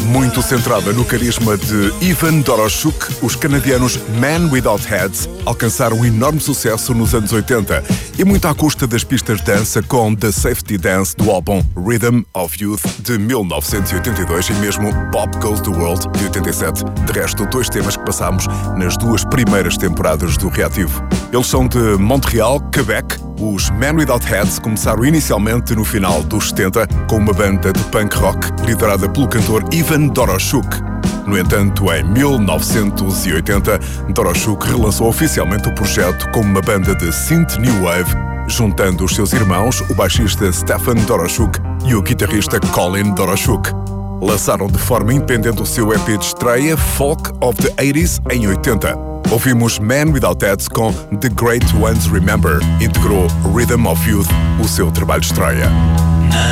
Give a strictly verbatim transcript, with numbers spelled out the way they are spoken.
Muito centrada no carisma de Ivan Doroschuk, os canadianos Man Without Heads alcançaram um enorme sucesso nos anos oitenta e muito à custa das pistas de dança com The Safety Dance do álbum Rhythm of Youth de mil novecentos e oitenta e dois e mesmo Pop Goes the World de oitenta e sete. De resto, dois temas que passámos nas duas primeiras temporadas do Reativo. Eles são de Montreal, Quebec. Os Man Without Heads começaram inicialmente no final dos setenta com uma banda de punk rock liderada pelo cantor Ivan Doroschuk. No entanto, em mil novecentos e oitenta, Doroschuk relançou oficialmente o projeto como uma banda de synth new wave, juntando os seus irmãos, o baixista Stefan Doroschuk e o guitarrista Colin Doroschuk. Lançaram de forma independente o seu E P de estreia Folk of the eighties em oitenta. Ouvimos Man Without Heads com The Great Ones Remember, integrou Rhythm of Youth, o seu trabalho de estreia.